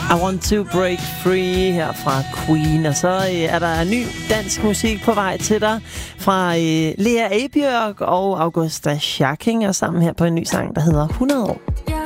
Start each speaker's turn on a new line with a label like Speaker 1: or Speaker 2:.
Speaker 1: I Want to Break Free her fra Queen. Og så er der ny dansk musik på vej til dig fra Lea Ebjørk og Augusta Schacking er sammen her på en ny sang, der hedder 100 år.